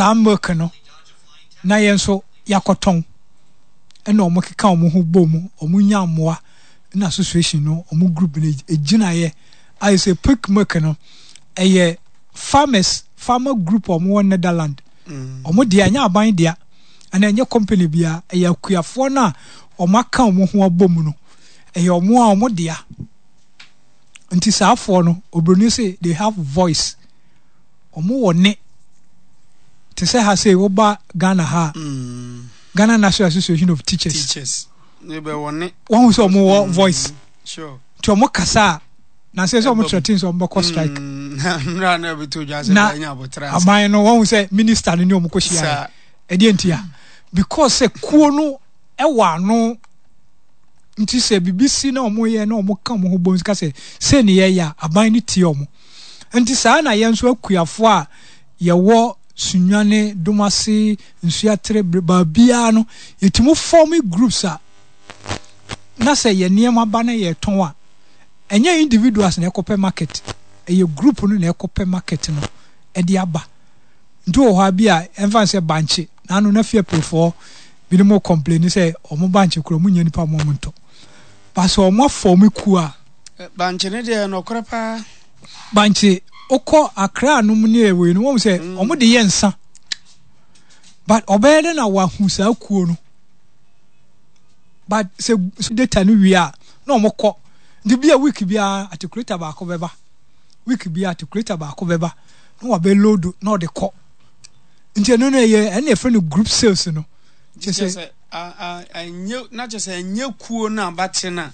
saa milk no na yenso yakoton ena omo keka omo ho bom omo nya moa na association no omo group na ejina ye I say pick milk no farmer group omo won Netherlands omo dia nya aban dia ana enye company bia akuafo na omo aka omo ho abom no omo a omo dia nti saafo no obroni say they have voice omo wone to say ha say oba Ghana ha Ghana National Association of Teachers nebe wone one so omo voice sure to omo kasa na say omo threaten so omo strike na be to just na nya botra aban no one say minister no omo koshia e de ntia because say kuo no e wa no nti say BBC na omo ye na omo ka omo ho bom sika say ne ye ya aban ni tie omo nti saa na ye nso akuafo a ye wo sunwane domase nsuatre babia no yetimu form groups a na say ye niam ba na ye ton a enye individuals na ekope market eye group no na ekope market no e de aba ndo ho bia enfa say banche na no na fie prefo bi no mo complain say omo banche kuro mu nya nipa mo nto paso omo form ku a banche ne de no korapa banche oko Accra no mu ne ewe no wo say omo de ye nsa but obede na wa hu sa kuo no but say data no wi a na omo kọ the bia week bia articulator ba ko beba week bia articulator ba ko beba no wa be load na de kọ nti no ye and e friend group sales no just say not just a new kuo na bate na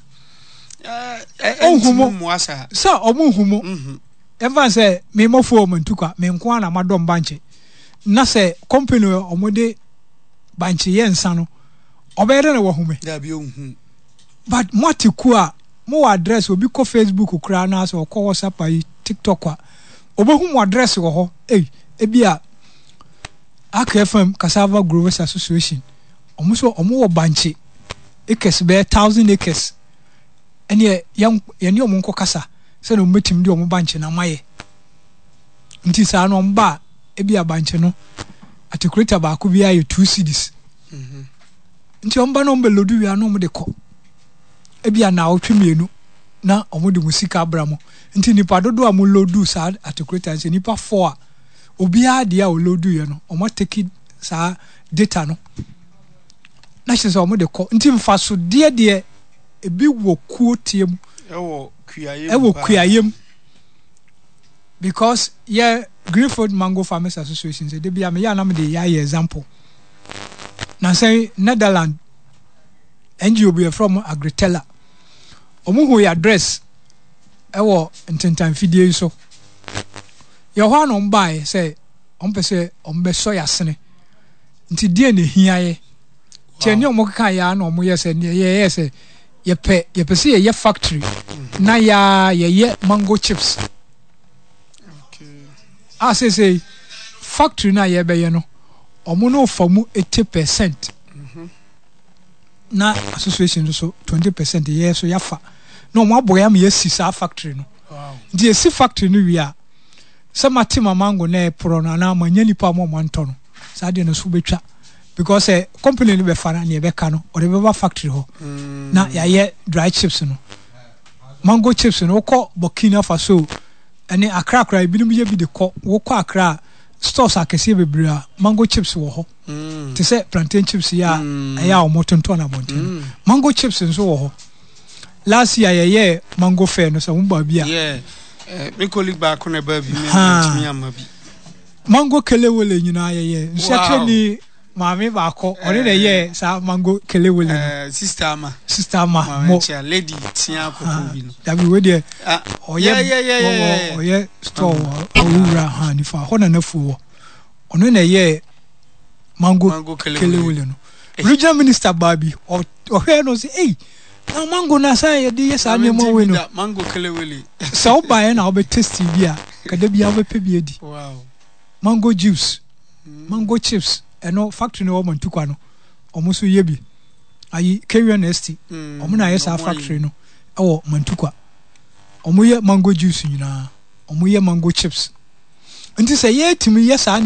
ohumo muasa sa omo humo ever say me mo fo mo ntuka me nko ana madom banche na say company omo de banche ye nsa no obere na wo hume da bi ohun but motiku a mo address obi ko Facebook kura na so ko WhatsApp ayi TikTok a obohu mo address wo ho ebia AKFM Cassava Growers Association omo wo banche acres be 1000 acres ene ye ne omo nko kasa se no metim de omo banche na maye nti sa no mba ebia banche no articulator ba ko bia ye 2 cedis nti omba no mbe lodu wi ano mo de ko ebia na otwemienu na omo de musika abramo nti nipa dodo a mo lodu sa articulator se nipa 4 a obia de a o lodu ye no omo take sa data no na se omo de ko nti mfa so de ebi wo kuo tiem ewo kuayem because Greenfield Mango Farmers Association say de bia me ya na me de ya example na say Netherlands NGO be from Agritella omo hu ya address ewo ntentan fidie so ye ho no mbae say ompese ombe so ya sene nti die ne hiaye tieni omo kan ya na omo yese ne yese ye se ye factory na ye mango chips okay say factory na ye be ye no omo no famu 80% na association so 20% ye so yafa no mo aboya me yesi sa factory no wow di esi factory no wi a se matima mango na pro na na manya nipa mo nto no sa de no so betwa because company no be fara na ye be ka no o de be factory ho na ye dry chips no mango chips no ko Burkina Faso ene Accra ibinum ye bi de ko wo ko Accra stores akese bebra mango chips wo ho te say plantain chips ya o motonto na bonten mango chips nso wo ho last year ye mango fair no so mba bia me colleague ba ko na ba bi me ntimi amabi mango kelewole nyina ye nso ni maami ba ko ori na ye sa mango kelewole sister ma mo lady tia ko bi no da bi we de oye store owura ha ni fa ho na fu ono na ye mango kelewole no regional minister babi o he no say na mango na sa ye de yes anya mo we no mango kelewole sa o ba ye na o be taste bia kada bia o be pe bia di wow mango juice mango chips eno factory no wo ntukwa no omo so ye bi ayi KNST omo na yes factory no ewo mantukwa omo ye mango juice nyina omo ye mango chips nti say ye timi yes